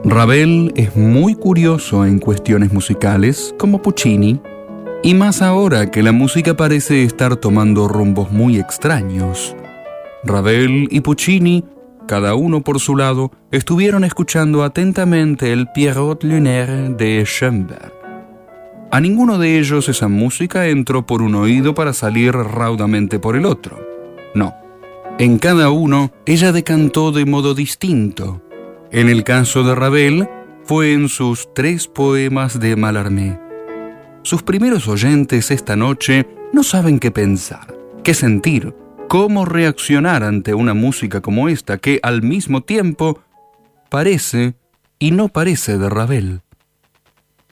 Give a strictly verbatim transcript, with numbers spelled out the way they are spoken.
Ravel es muy curioso en cuestiones musicales, como Puccini, y más ahora que la música parece estar tomando rumbos muy extraños. Ravel y Puccini, cada uno por su lado, estuvieron escuchando atentamente el Pierrot Lunaire de Schoenberg. A ninguno de ellos esa música entró por un oído para salir raudamente por el otro. No. En cada uno, ella decantó de modo distinto. En el caso de Ravel, fue en sus tres poemas de Mallarmé. Sus primeros oyentes esta noche no saben qué pensar, qué sentir, cómo reaccionar ante una música como esta que, al mismo tiempo, parece y no parece de Ravel.